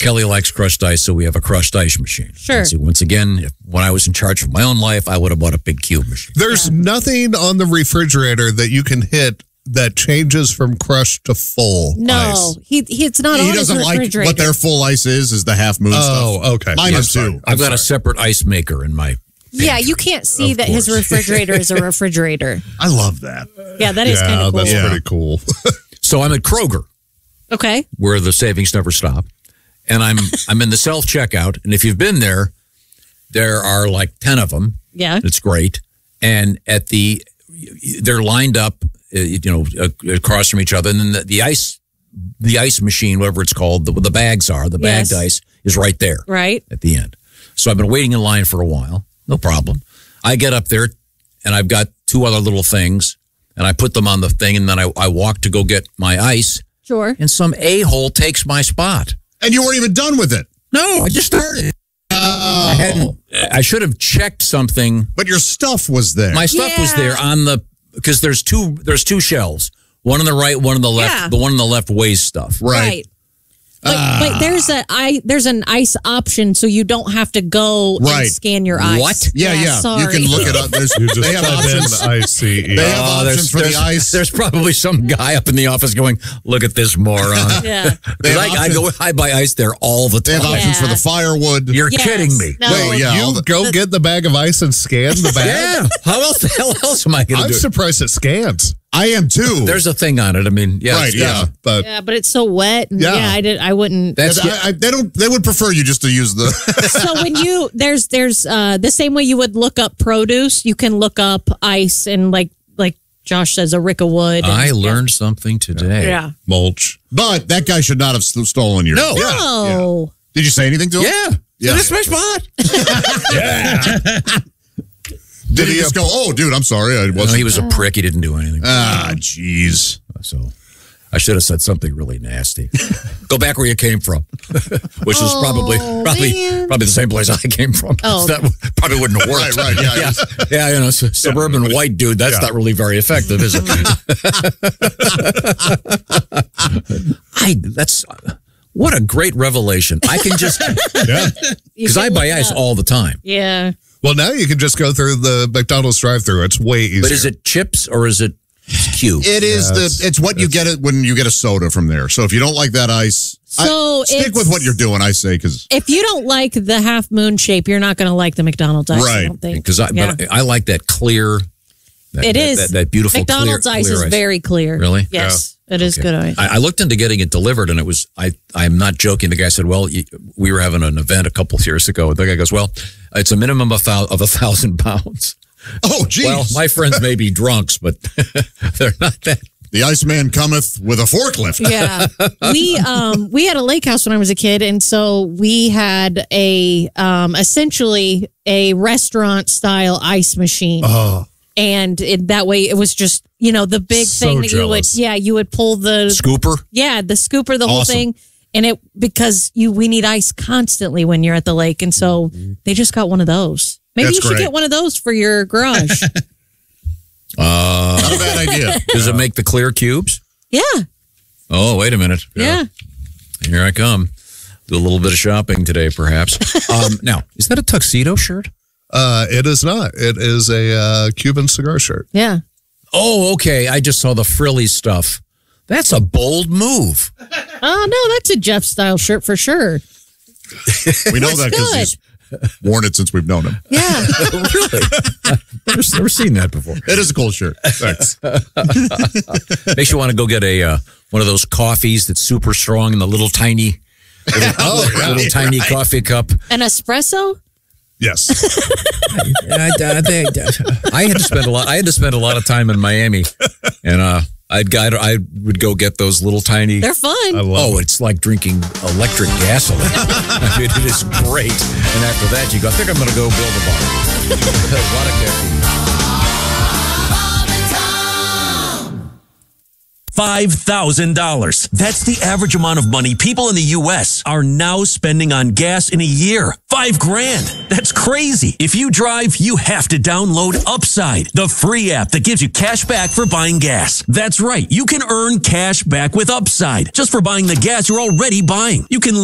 Kelly likes crushed ice, so we have a crushed ice machine. Sure. And so once again, when I was in charge of my own life, I would have bought a big cube machine. There's nothing on the refrigerator that you can hit that changes from crushed to full No, ice. it's not on He his doesn't like refrigerator. what their full ice is the half moon stuff. Oh, okay. Mine is too. I've got a separate ice maker in my. Yeah, you can't see Of that his course. refrigerator is a refrigerator. I love that. Yeah, that is kind of cool. That's pretty cool. So I'm at Kroger, Okay. where the savings never stop, and I'm in the self checkout. And if you've been there are like 10 of them. Yeah. It's great, and they're lined up, across from each other, and then the ice machine, whatever it's called, the bags are the bagged Yes. ice is right there, Right. at the end. So I've been waiting in line for a while. No problem. I get up there, and I've got 2 other little things, and I put them on the thing, and then I walk to go get my ice, Sure. and some a-hole takes my spot. And you weren't even done with it. No, I just started. I should have checked something. But your stuff was there. My stuff was there because there's two shelves. One on the right, one on the left. Yeah. The one on the left weighs stuff. Right. But there's an ice option, so you don't have to go Right. and scan your ice. What? Yeah. Sorry. You can look it up. You just They have type in options. ICE. They have options for the ice. There's probably some guy up in the office going, "Look at this moron." Yeah. They have I buy ice there all the They time. have options for the firewood. You're Yes. kidding me. No. Wait, yeah. all You the- go get the bag of ice and scan the bag? Yeah. How else the hell else am I going to I'm do it? surprised it scans. I am too. There's a thing on it. I mean, yeah. Right, it's- yeah. But Yeah, but it's so wet. And Yeah. I wouldn't. That's They would prefer you just to use the. So when there's the same way you would look up produce, you can look up ice and like Josh says, a rick of wood. I learned something today. Yeah. mulch. But that guy should not have stolen your. No. No. Did you say anything to him? Yeah. Yeah. That's my spot. Did he just go, "Oh, dude, I'm sorry, I No, wasn't." he was a prick. He didn't do anything. Jeez. So I should have said something really nasty. Go back where you came from, which is probably man. the same place I came from. Oh. So that probably wouldn't have worked. Right, yeah. Yeah, suburban white dude. That's not really very effective, is it? What a great revelation. I can just Yeah. because I buy ice all the time. Yeah. Well, now you can just go through the McDonald's drive-through. It's way easier. But is it chips or is it cubes? It is it's what you get it when you get a soda from there. So if you don't like that ice, So stick with what you're doing, I say, because If you don't like the half moon shape, you're not going to like the McDonald's ice. I Right. don't think. Because I like that clear. It is. That beautiful McDonald's clear, ice clear is very clear. Really? Yes, it is good ice. I looked into getting it delivered, and it was I'm not joking. The guy said, "Well, we were having an event a couple of years ago." The guy goes, "Well, it's a minimum of 1,000 pounds." oh, geez. Well, my friends may be drunks, but they're not that. The Iceman cometh with a forklift. Yeah, we had a lake house when I was a kid, and so we had a essentially a restaurant style ice machine. Oh, And that way, it was just the big So thing that jealous. you would pull the Scooper? the scooper, the whole Awesome. thing, and it because we need ice constantly when you're at the lake, and so they just got one of those. Maybe That's you should great. get one of those for your garage. Not a bad idea. Does it make the clear cubes? Yeah, Oh, wait a minute. yeah. Here I come. Do a little bit of shopping today, perhaps. Now, is that a tuxedo shirt? it is not. It is a Cuban cigar shirt. Yeah. Oh, okay. I just saw the frilly stuff. That's a bold move. Oh no, that's a Jeff style shirt for sure. We know that because good. he's worn it since we've known him. Yeah. Really? Never seen that before. It is a cool shirt. Thanks. Makes you want to go get a one of those coffees that's super strong in the little tiny, tiny coffee cup. An espresso. Yes. I had to spend a lot. I had to spend a lot of time in Miami, and I would go get those little tiny. They're fun. I love It's like drinking electric gasoline. I mean, it is great. And after that, you go, I think I'm going to go build a bar. A lot of caffeine. $5,000. That's the average amount of money people in the U.S. are now spending on gas in a year. $5,000. That's crazy. If you drive, you have to download Upside, the free app that gives you cash back for buying gas. That's right. You can earn cash back with Upside just for buying the gas you're already buying. You can